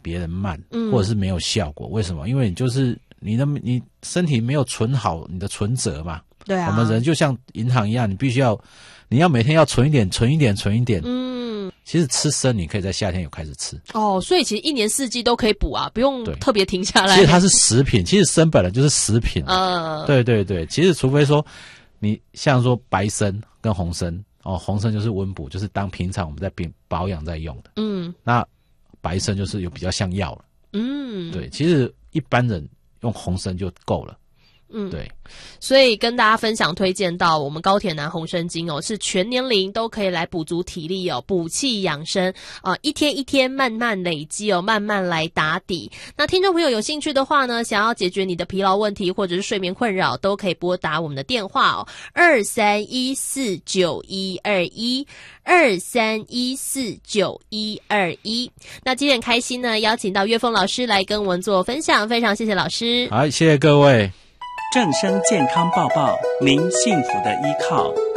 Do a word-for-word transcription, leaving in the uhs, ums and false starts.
别人慢， 嗯， 或者是没有效果。为什么？因为你就是你的你身体没有存好你的存折嘛。 对啊， 我们人就像银行一样，你必须要你要每天要存一点存一点存一点。 嗯， 其实吃生你可以在夏天有开始吃哦，所以其实一年四季都可以补啊，不用特别停下来。 其实它是食品，其实生本来就是食品。 呃， 对对对，其实除非说你像说白参跟红参哦，红参就是温补，就是当平常我们在保养在用的。 嗯， 那白参就是有比较像药了。 嗯， 对，其实一般人用红参就够了。 嗯， 对， 所以跟大家分享推荐到我们高铁南红参精哦，是全年龄都可以来补足体力哦，补气养生啊、呃，一天一天慢慢累积哦，慢慢来打底。那听众朋友有兴趣的话呢，想要解决你的疲劳问题或者是睡眠困扰，都可以拨打我们的电话哦，二三一四九一二一。二三一四九一二一。那今天很开心呢，邀请到岳峰老师来跟我们做分享，非常谢谢老师。 好，谢谢各位。 正声健康报报，您幸福的依靠。